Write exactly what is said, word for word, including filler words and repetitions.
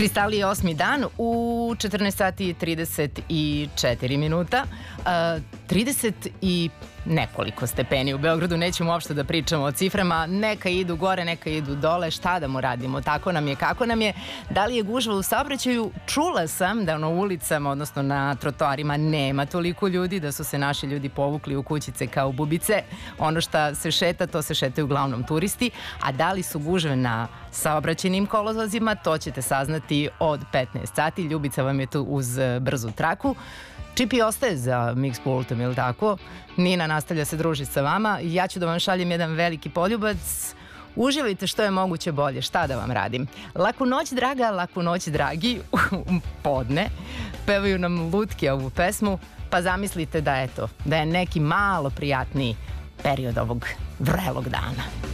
Kristali je osmi dan u četrnaest sati i trideset četiri minuta. Uh, trideset i nekoliko stepeni u Beogradu, nećemo uopšte da pričamo o ciframa, neka idu gore, neka idu dole, šta da mu radimo, tako nam je, kako nam je. Da li je gužva u saobraćaju? Čula sam da na ulicama, odnosno na trotoarima nema toliko ljudi, da su se naši ljudi povukli u kućice kao bubice. Ono šta se šeta, to se šetaju uglavnom turisti, a da li su gužve na saobraćajnim kolozazima, to ćete saznati od petnaest sati. Ljubica vam je tu uz brzu traku. Čipi ostaje za Mix pultom, ili tako? Nina nastavlja se družiti sa vama. Ja ću da vam šaljem jedan veliki poljubac. Uživajte što je moguće bolje. Šta da vam radim? Laku noć, draga, laku noć, dragi. Podne. Pevaju nam lutke ovu pesmu. Pa zamislite da, eto, da je neki malo prijatniji period ovog vrelog dana.